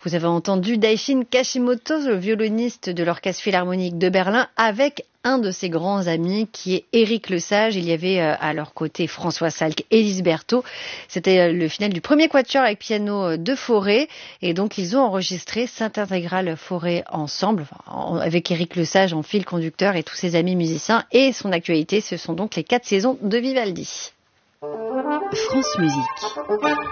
Vous avez entendu Daishin Kashimoto, le violoniste de l'Orchestre Philharmonique de Berlin, avec un de ses grands amis qui est Éric Lesage. Il y avait à leur côté François Salk et Lise Berthaud. C'était le final du premier quatuor avec piano de Fauré. Et donc ils ont enregistré Sainte Intégrale Fauré ensemble, avec Éric Lesage en fil conducteur et tous ses amis musiciens. Et son actualité, ce sont donc les 4 saisons de Vivaldi. France Musique.